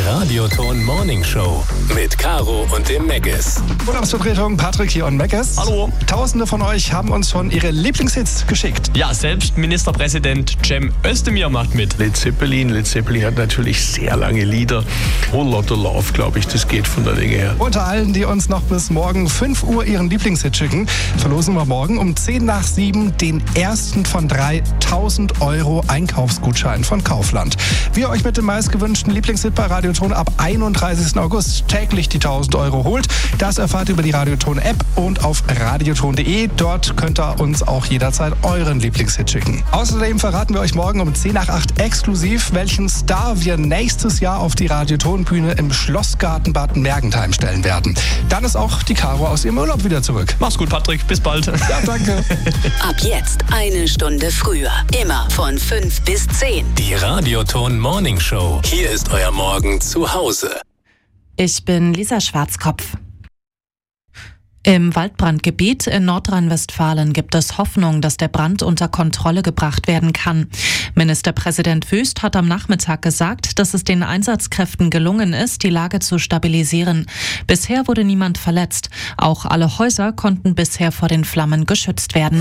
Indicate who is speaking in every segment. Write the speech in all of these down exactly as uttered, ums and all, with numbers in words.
Speaker 1: Radioton Morning Show mit Caro und dem Megas.
Speaker 2: Urlaubsvertretung Patrick hier und Megas.
Speaker 3: Hallo.
Speaker 2: Tausende von euch haben uns schon ihre Lieblingshits geschickt.
Speaker 3: Ja, selbst Ministerpräsident Cem Özdemir macht mit.
Speaker 4: Led Zeppelin. Led Zeppelin hat natürlich sehr lange Lieder. Whole Lotta Love, glaube ich, das geht von der Länge her.
Speaker 2: Unter allen, die uns noch bis morgen fünf Uhr ihren Lieblingshit schicken, verlosen wir morgen um zehn nach sieben den ersten von drei tausend Euro Einkaufsgutschein von Kaufland. Wie ihr euch mit dem meistgewünschten Lieblingshit bei Radioton ab einunddreißigsten August täglich die tausend Euro holt, das erfahrt ihr über die Radioton-App und auf radioton punkt de. Dort könnt ihr uns auch jederzeit euren Lieblingshit schicken. Außerdem verraten wir euch morgen um zehn nach acht exklusiv, welchen Star wir nächstes Jahr auf die Radioton-Bühne im Schlossgarten Bad Mergentheim stellen werden. Dann ist auch die Caro aus ihrem Urlaub wieder zurück.
Speaker 3: Mach's gut, Patrick. Bis bald.
Speaker 2: Ja, danke.
Speaker 5: Ab jetzt eine Stunde früher. Immer von fünf bis zehn.
Speaker 1: Die Radioton Morning Show. Hier ist euer Morgen zu Hause.
Speaker 6: Ich bin Lisa Schwarzkopf. Im Waldbrandgebiet in Nordrhein-Westfalen gibt es Hoffnung, dass der Brand unter Kontrolle gebracht werden kann. Ministerpräsident Wüst hat am Nachmittag gesagt, dass es den Einsatzkräften gelungen ist, die Lage zu stabilisieren. Bisher wurde niemand verletzt. Auch alle Häuser konnten bisher vor den Flammen geschützt werden.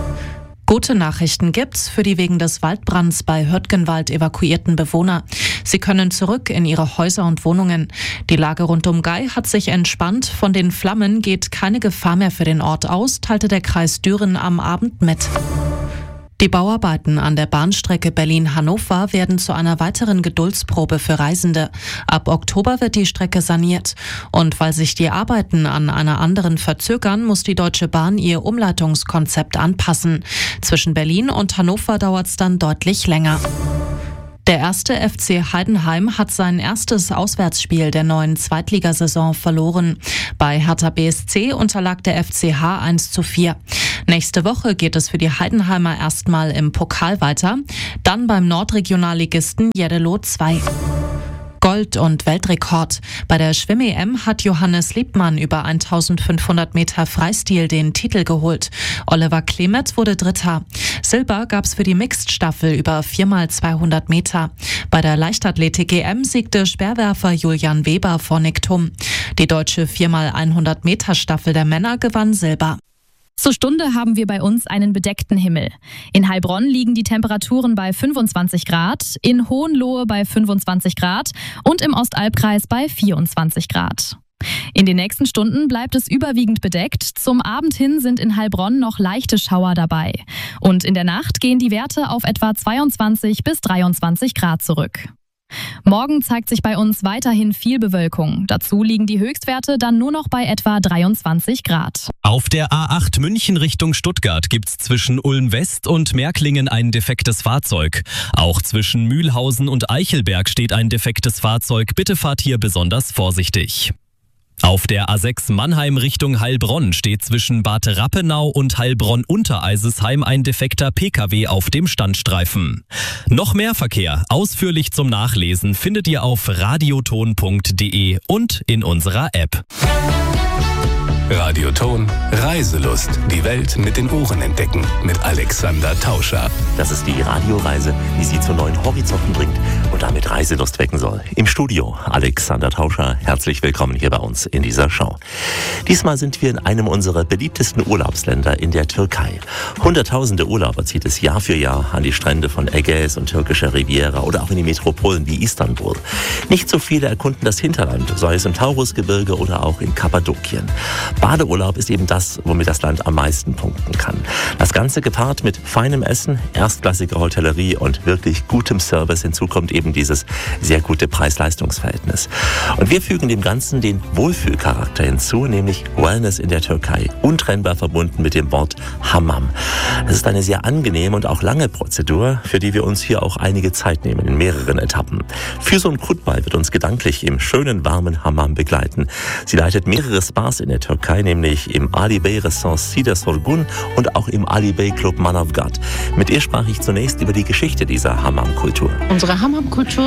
Speaker 6: Gute Nachrichten gibt's für die wegen des Waldbrands bei Hürtgenwald evakuierten Bewohner. Sie können zurück in ihre Häuser und Wohnungen. Die Lage rund um Gei hat sich entspannt. Von den Flammen geht keine Gefahr mehr für den Ort aus, teilte der Kreis Düren am Abend mit. Die Bauarbeiten an der Bahnstrecke Berlin-Hannover werden zu einer weiteren Geduldsprobe für Reisende. Ab Oktober wird die Strecke saniert. Und weil sich die Arbeiten an einer anderen verzögern, muss die Deutsche Bahn ihr Umleitungskonzept anpassen. Zwischen Berlin und Hannover dauert es dann deutlich länger. Der erste F C Heidenheim hat sein erstes Auswärtsspiel der neuen Zweitligasaison verloren. Bei Hertha B S C unterlag der F C H eins zu vier. Nächste Woche geht es für die Heidenheimer erstmal im Pokal weiter, dann beim Nordregionalligisten Jeddelo zwei. Gold- und Weltrekord. Bei der Schwimm-E M hat Johannes Liebmann über eintausendfünfhundert Meter Freistil den Titel geholt. Oliver Klemet wurde Dritter. Silber gab's für die Mixed-Staffel über vier mal zweihundert Meter. Bei der Leichtathletik-E M siegte Speerwerfer Julian Weber vor Nick Thum. Die deutsche vier mal hundert Meter Staffel der Männer gewann Silber.
Speaker 7: Zur Stunde haben wir bei uns einen bedeckten Himmel. In Heilbronn liegen die Temperaturen bei fünfundzwanzig Grad, in Hohenlohe bei fünfundzwanzig Grad und im Ostalbkreis bei vierundzwanzig Grad. In den nächsten Stunden bleibt es überwiegend bedeckt. Zum Abend hin sind in Heilbronn noch leichte Schauer dabei. Und in der Nacht gehen die Werte auf etwa zweiundzwanzig bis dreiundzwanzig Grad zurück. Morgen zeigt sich bei uns weiterhin viel Bewölkung. Dazu liegen die Höchstwerte dann nur noch bei etwa dreiundzwanzig Grad.
Speaker 8: Auf der A acht München Richtung Stuttgart gibt's zwischen Ulm West und Märklingen ein defektes Fahrzeug. Auch zwischen Mühlhausen und Eichelberg steht ein defektes Fahrzeug. Bitte fahrt hier besonders vorsichtig. Auf der A sechs Mannheim Richtung Heilbronn steht zwischen Bad Rappenau und Heilbronn-Untereisesheim ein defekter Pkw auf dem Standstreifen. Noch mehr Verkehr, ausführlich zum Nachlesen, findet ihr auf radioton punkt de und in unserer App.
Speaker 1: Radioton Reiselust. Die Welt mit den Ohren entdecken. Mit Alexander Tauscher.
Speaker 9: Das ist die Radioreise, die Sie zu neuen Horizonten bringt und damit Reiselust wecken soll. Im Studio Alexander Tauscher. Herzlich willkommen hier bei uns in dieser Show. Diesmal sind wir in einem unserer beliebtesten Urlaubsländer in der Türkei. Hunderttausende Urlauber zieht es Jahr für Jahr an die Strände von Ägäis und türkischer Riviera oder auch in die Metropolen wie Istanbul. Nicht so viele erkunden das Hinterland, sei es im Taurusgebirge oder auch in Kappadokien. Badeurlaub ist eben das, womit das Land am meisten punkten kann. Das Ganze gepaart mit feinem Essen, erstklassiger Hotellerie und wirklich gutem Service. Hinzu kommt eben dieses sehr gute Preis-Leistungs-Verhältnis. Und wir fügen dem Ganzen den Wohlfühlcharakter hinzu, nämlich Wellness in der Türkei, untrennbar verbunden mit dem Wort Hammam. Es ist eine sehr angenehme und auch lange Prozedur, für die wir uns hier auch einige Zeit nehmen, in mehreren Etappen. Füsun Kutbay wird uns gedanklich im schönen, warmen Hammam begleiten. Sie leitet mehrere Spas in der Türkei, nämlich im Ali Bey Ressort Sida Sorgun und auch im Ali Bey Club Manavgat. Mit ihr sprach ich zunächst über die Geschichte dieser Hammam-Kultur.
Speaker 10: Unsere Hammam-Kultur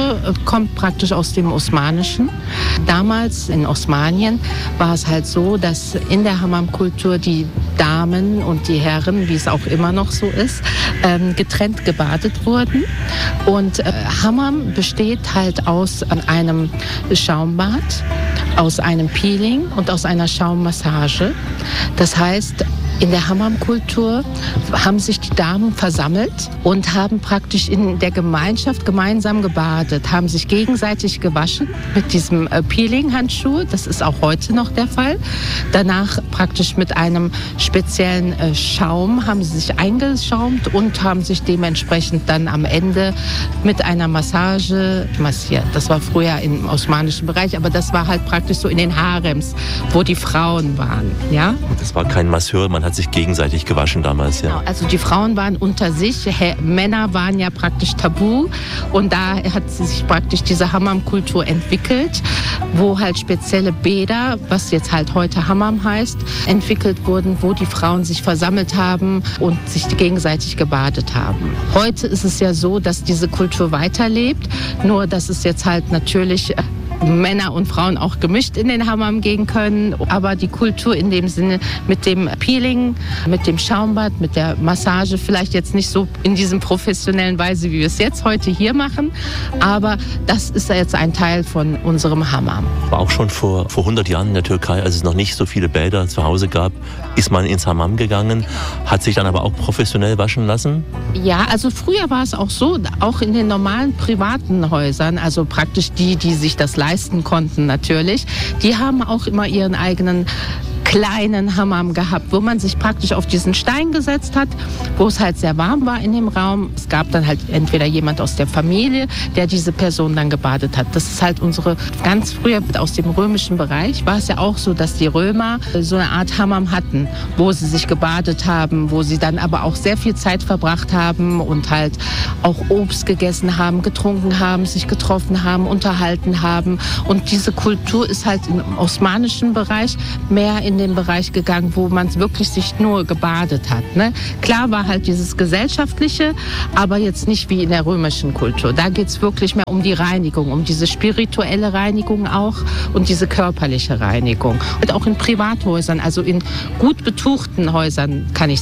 Speaker 10: Kultur kommt praktisch aus dem Osmanischen. Damals in Osmanien war es halt so, dass in der Hammam-Kultur die Damen und die Herren, wie es auch immer noch so ist, getrennt gebadet wurden. Und Hammam besteht halt aus einem Schaumbad, aus einem Peeling und aus einer Schaummassage. Das heißt, in der Hammam-Kultur haben sich die Damen versammelt und haben praktisch in der Gemeinschaft gemeinsam gebadet, haben sich gegenseitig gewaschen mit diesem äh, Peeling-Handschuh. Das ist auch heute noch der Fall. Danach praktisch mit einem speziellen äh, Schaum haben sie sich eingeschaumt und haben sich dementsprechend dann am Ende mit einer Massage massiert. Das war früher im osmanischen Bereich, aber das war halt praktisch so in den Harems, wo die Frauen waren. Ja?
Speaker 9: Das war kein Masseur, man hat sich gegenseitig gewaschen damals, ja.
Speaker 10: Genau, also die Frauen waren unter sich, He- Männer waren ja praktisch tabu und da hat sich praktisch diese Hammam-Kultur entwickelt, wo halt spezielle Bäder, was jetzt halt heute Hammam heißt, entwickelt wurden, wo die Frauen sich versammelt haben und sich gegenseitig gebadet haben. Heute ist es ja so, dass diese Kultur weiterlebt, nur dass es jetzt halt natürlich Männer und Frauen auch gemischt in den Hammam gehen können. Aber die Kultur in dem Sinne mit dem Peeling, mit dem Schaumbad, mit der Massage, vielleicht jetzt nicht so in diesem professionellen Weise, wie wir es jetzt heute hier machen. Aber das ist jetzt ein Teil von unserem Hammam.
Speaker 9: War auch schon vor, vor hundert Jahren in der Türkei, als es noch nicht so viele Bäder zu Hause gab, ist man ins Hammam gegangen, hat sich dann aber auch professionell waschen lassen?
Speaker 10: Ja, also früher war es auch so, auch in den normalen privaten Häusern, also praktisch die, die sich das leisten konnten natürlich, die haben auch immer ihren eigenen kleinen Hammam gehabt, wo man sich praktisch auf diesen Stein gesetzt hat, wo es halt sehr warm war in dem Raum. Es gab dann halt entweder jemand aus der Familie, der diese Person dann gebadet hat. Das ist halt unsere, ganz früher aus dem römischen Bereich, war es ja auch so, dass die Römer so eine Art Hammam hatten, wo sie sich gebadet haben, wo sie dann aber auch sehr viel Zeit verbracht haben und halt auch Obst gegessen haben, getrunken haben, sich getroffen haben, unterhalten haben. Und diese Kultur ist halt im osmanischen Bereich mehr in den Bereich gegangen, wo man wirklich sich nur gebadet hat. Ne? Klar war halt dieses Gesellschaftliche, aber jetzt nicht wie in der römischen Kultur. Da geht es wirklich mehr um die Reinigung, um diese spirituelle Reinigung auch und diese körperliche Reinigung. Und auch in Privathäusern, also in gut betuchten Häusern, kann ich